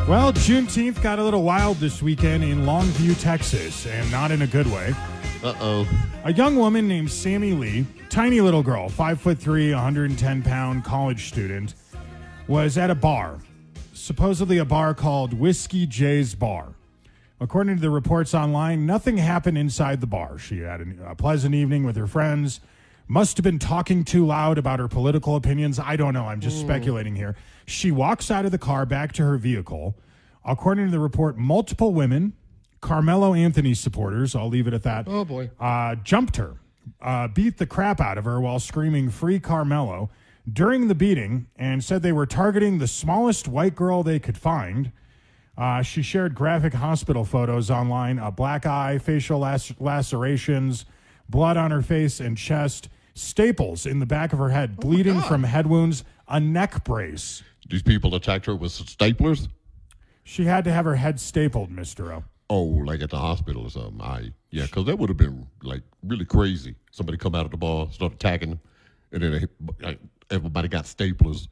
Well, Juneteenth got a little wild this weekend in Longview, Texas, and not in a good way. Uh-oh. A young woman named Sammy Lee, tiny little girl, 5'3", 110-pound college student, was at a bar, supposedly a bar called Whiskey J's Bar. According to the reports online, nothing happened inside the bar. She had a pleasant evening with her friends, must have been talking too loud about her political opinions. I don't know. I'm just speculating here. She walks out of the car back to her vehicle. According to the report, multiple women, Carmelo Anthony supporters, I'll leave it at that, Oh, boy. jumped her, beat the crap out of her while screaming, "Free Carmelo," during the beating, and said they were targeting the smallest white girl they could find. She shared graphic hospital photos online, a black eye, facial lacerations, blood on her face and chest, staples in the back of her head, bleeding from head wounds, a neck brace. These people attacked her with staplers? She had to have her head stapled, Mr. O. Oh, like at the hospital or something. Yeah, because that would have been, like, really crazy. Somebody come out of the bar, start attacking them, and then everybody got staplers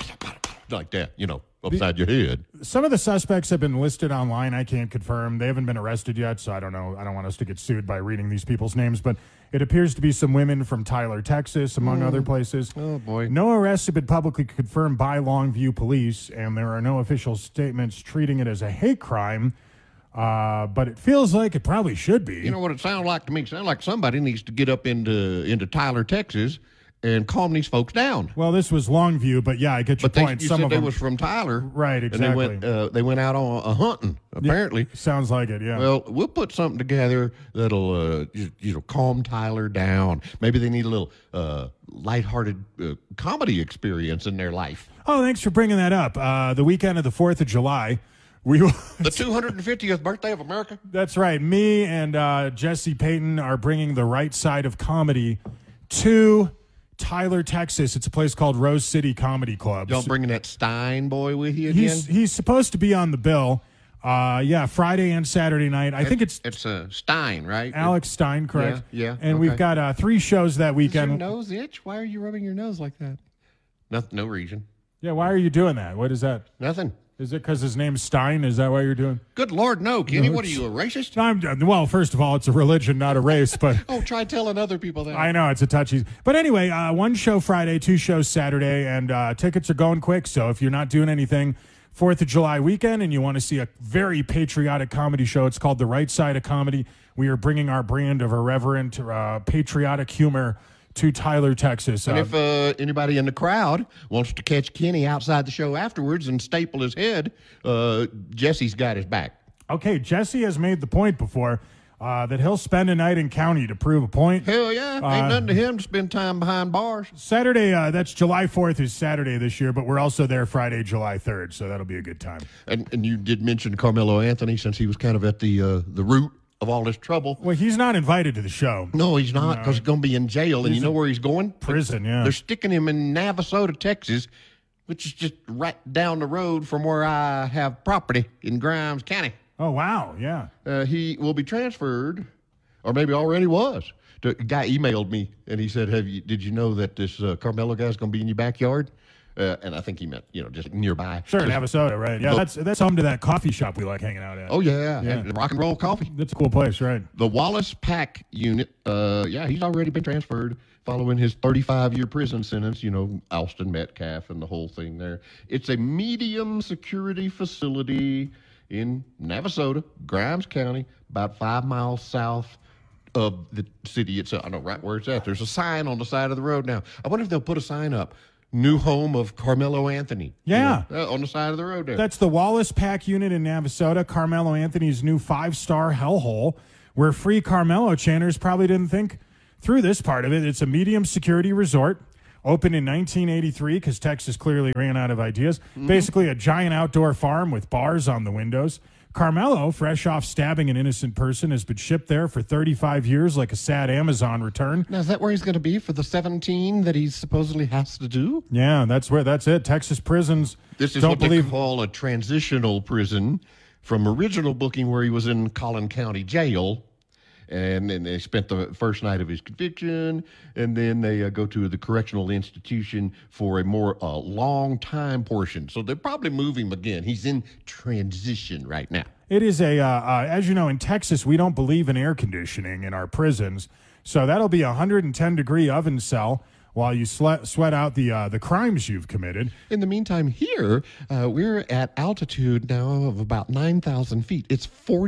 like that, upside your head. Some of the suspects have been listed online. I can't confirm. They haven't been arrested yet, so I don't know. I don't want us to get sued by reading these people's names, but it appears to be some women from Tyler, Texas, among other places. Oh, boy. No arrests have been publicly confirmed by Longview police, and there are no official statements treating it as a hate crime, but it feels like it probably should be. You know what it sounds like to me? It sounds like somebody needs to get up into Tyler, Texas, and calm these folks down. Well, this was Longview, but yeah, I get your point. You Some said of they them was from Tyler, right? Exactly. And they went out on a hunting. Apparently, sounds like it. Yeah. Well, we'll put something together that'll calm Tyler down. Maybe they need a little lighthearted comedy experience in their life. Oh, thanks for bringing that up. The weekend of the 4th of July. The 250th birthday of America? That's right. Me and Jesse Payton are bringing the right side of comedy to Tyler, Texas. It's a place called Rose City Comedy Club. Y'all bringing that Stein boy with you again? He's supposed to be on the bill. Friday and Saturday night. I think it's Stein, right? Alex Stein, correct? Yeah. And okay. we've got 3 shows that weekend. Does your nose itch? Why are you rubbing your nose like that? No reason. Yeah, why are you doing that? What is that? Nothing. Is it because his name's Stein? Is that why you're doing? Good Lord, no, Kenny. What are you, a racist? Well, first of all, it's a religion, not a race. But oh, try telling other people that. I know, it's a touchy. But anyway, 1 show Friday, 2 shows Saturday, and tickets are going quick. So if you're not doing anything 4th of July weekend and you want to see a very patriotic comedy show, it's called The Right Side of Comedy. We are bringing our brand of irreverent, patriotic humor to Tyler, Texas. And if anybody in the crowd wants to catch Kenny outside the show afterwards and staple his head, Jesse's got his back. Okay, Jesse has made the point before that he'll spend a night in county to prove a point. Hell yeah. Ain't nothing to him to spend time behind bars. Saturday, that's July 4th is Saturday this year, but we're also there Friday, July 3rd, so that'll be a good time. And you did mention Carmelo Anthony since he was kind of at the root of all this trouble. Well, he's not invited to the show. No, he's not, because he's going to be in jail. And you know where he's going? Prison, yeah. They're sticking him in Navasota, Texas, which is just right down the road from where I have property in Grimes County. Oh, wow, yeah. He will be transferred, or maybe already was. A guy emailed me, and he said, did you know that this Carmelo guy's going to be in your backyard? And I think he meant, just nearby. Sure, Navasota, right. Yeah, that's home to that coffee shop we like hanging out at. Oh, yeah. Rock and roll coffee. That's a cool place, right. The Wallace Pack unit, he's already been transferred following his 35-year prison sentence, Alston Metcalf and the whole thing there. It's a medium security facility in Navasota, Grimes County, about 5 miles south of the city itself. I know right where it's at. There's a sign on the side of the road now. I wonder if they'll put a sign up. New home of Carmelo Anthony. Yeah. On the side of the road there. That's the Wallace Pack unit in Navasota, Carmelo Anthony's new 5-star hellhole, where free Carmelo chanters probably didn't think through this part of it. It's a medium security resort, opened in 1983 because Texas clearly ran out of ideas. Basically a giant outdoor farm with bars on the windows. Carmelo, fresh off stabbing an innocent person, has been shipped there for 35 years like a sad Amazon return. Now, is that where he's going to be for the 17 that he supposedly has to do? Yeah, that's it. Texas prisons This is what they call a transitional prison from original booking where he was in Collin County Jail. And then they spent the first night of his conviction, and then they go to the correctional institution for a more long time portion. So they're probably move him again. He's in transition right now. It is as you know, in Texas, we don't believe in air conditioning in our prisons. So that'll be a 110-degree oven cell while you sweat out the crimes you've committed. In the meantime, here, we're at altitude now of about 9,000 feet. It's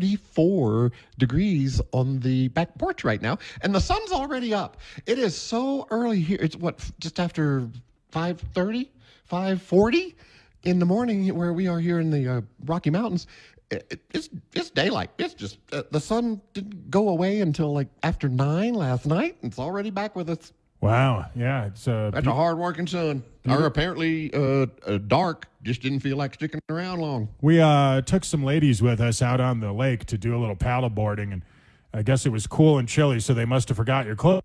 44 degrees on the back porch right now, and the sun's already up. It is so early here. It's, just after 5:30, 5:40 in the morning where we are here in the Rocky Mountains. It's daylight. It's just the sun didn't go away until like after 9 last night. It's already back with us. Wow. Yeah. That's a hard-working sun. Or apparently dark. Just didn't feel like sticking around long. We took some ladies with us out on the lake to do a little paddle boarding, and I guess it was cool and chilly, so they must have forgot your clothes.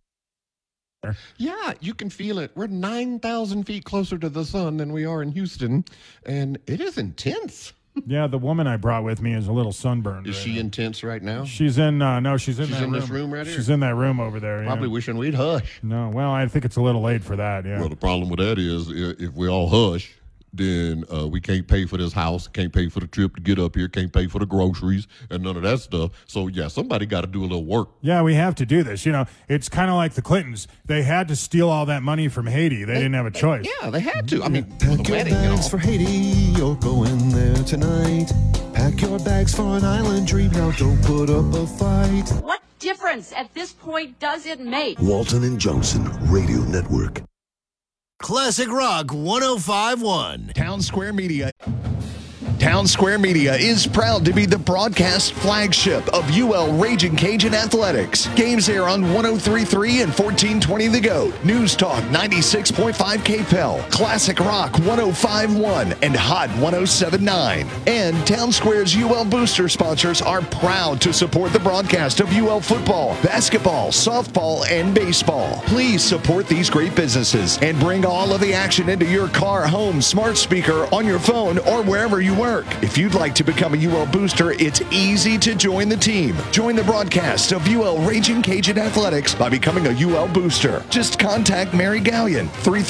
Yeah, you can feel it. We're 9,000 feet closer to the sun than we are in Houston, and it is intense. Yeah, the woman I brought with me is a little sunburned. Is she intense right now? She's in. No, she's in that room. This room right here. She's in that room over there. Probably wishing we'd hush. No, well, I think it's a little late for that. Yeah. Well, the problem with that is if we all hush, then we can't pay for this house, can't pay for the trip to get up here, can't pay for the groceries, and none of that stuff. So, yeah, somebody got to do a little work. Yeah, we have to do this. You know, it's kind of like the Clintons. They had to steal all that money from Haiti. They didn't have a choice. Yeah, they had to. I mean, Pack for the your wedding bags and all. for Haiti, you're going there tonight. Pack your bags for an island dream, now don't put up a fight. What difference at this point does it make? Walton and Johnson Radio Network. Classic Rock 105.1. Town Square Media. Town Square Media is proud to be the broadcast flagship of UL Raging Cajun Athletics. Games air on 103.3 and 1420 The Goat. News Talk 96.5 KPEL. Classic Rock 105.1 and Hot 107.9. And Town Square's UL Booster sponsors are proud to support the broadcast of UL football, basketball, softball, and baseball. Please support these great businesses and bring all of the action into your car, home, smart speaker, on your phone, or wherever you work. If you'd like to become a UL Booster, it's easy to join the team. Join the broadcast of UL Raging Cajun Athletics by becoming a UL Booster. Just contact Mary Gallion,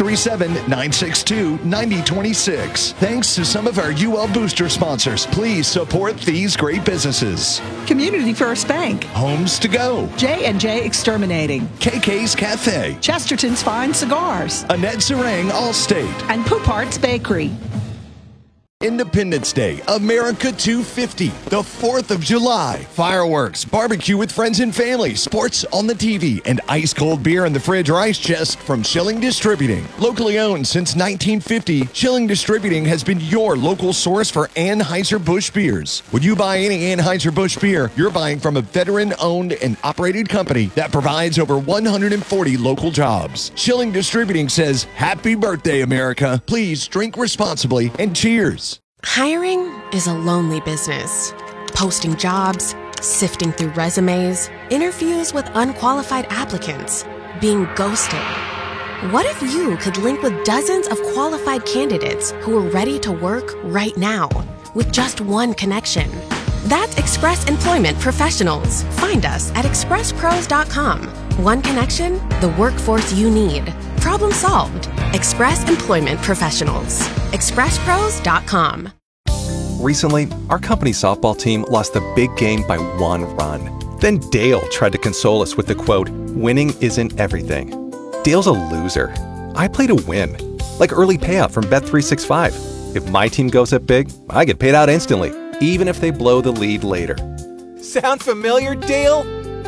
337-962-9026. Thanks to some of our UL Booster sponsors, please support these great businesses. Community First Bank, Homes to Go, J&J Exterminating, KK's Cafe, Chesterton's Fine Cigars, Annette Serang Allstate, and Poupart's Bakery. Independence Day, America 250, the 4th of July. Fireworks, barbecue with friends and family, sports on the TV, and ice-cold beer in the fridge or ice chest from Schilling Distributing. Locally owned since 1950, Schilling Distributing has been your local source for Anheuser-Busch beers. When you buy any Anheuser-Busch beer, you're buying from a veteran-owned and operated company that provides over 140 local jobs. Schilling Distributing says, Happy birthday, America. Please drink responsibly and cheers. Hiring is a lonely business. Posting jobs, sifting through resumes, interviews with unqualified applicants, being ghosted. What if you could link with dozens of qualified candidates who are ready to work right now with just one connection? That's Express Employment Professionals. Find us at expresspros.com. One connection, the workforce you need. Problem solved. Express Employment Professionals. expresspros.com. Recently, our company's softball team lost the big game by 1 run. Then Dale tried to console us with the quote, winning isn't everything. Dale's a loser. I play to win. Like early payout from Bet365. If my team goes up big, I get paid out instantly, even if they blow the lead later. Sound familiar, Dale?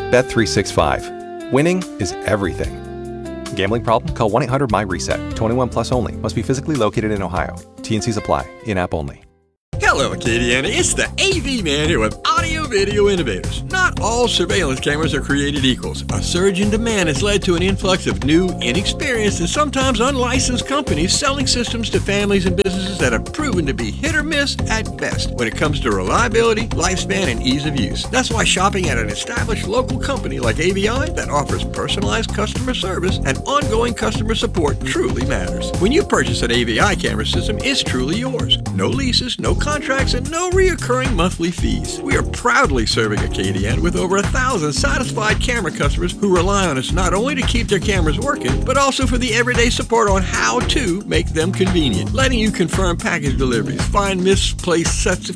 Bet365. Winning is everything. Gambling problem? Call 1-800-MY-RESET. 21 plus only. Must be physically located in Ohio. T&Cs apply. In-app only. Hello, Acadiana. It's the AV Man here with Audio Video Innovators. Not all surveillance cameras are created equals. A surge in demand has led to an influx of new, inexperienced, and sometimes unlicensed companies selling systems to families and businesses that have proven to be hit or miss at best when it comes to reliability, lifespan, and ease of use. That's why shopping at an established local company like AVI that offers personalized customer service and ongoing customer support truly matters. When you purchase an AVI camera system, it's truly yours. No leases, no contracts and no reoccurring monthly fees. We are proudly serving Acadiana with over 1,000 satisfied camera customers who rely on us not only to keep their cameras working, but also for the everyday support on how to make them convenient, letting you confirm package deliveries, find misplaced sets of